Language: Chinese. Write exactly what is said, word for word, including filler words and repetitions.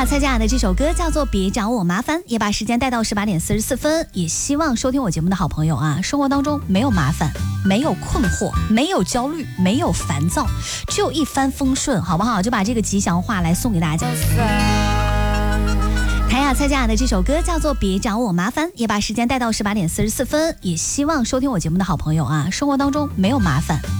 雅蔡健雅的这首歌叫做《别找我麻烦》，也把时间带到十八点四十四分。也希望收听我节目的好朋友啊，生活当中没有麻烦，没有困惑，没有焦虑，没有烦躁，只有一帆风顺，好不好？就把这个吉祥话来送给大家。谭雅蔡健雅的这首歌叫做《别找我麻烦》，也把时间带到十八点四十四分。也希望收听我节目的好朋友啊，生活当中没有麻烦，